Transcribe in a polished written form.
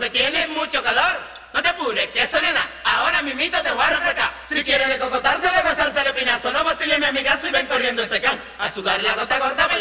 que tienes mucho calor. No te apures, que eso nena, ahora mimito te voy a refrescar. Si quieres de cocotarse, de gozarse el pinazo, no vacile mi amigazo y ven corriendo este can. A sudar la gota gorda,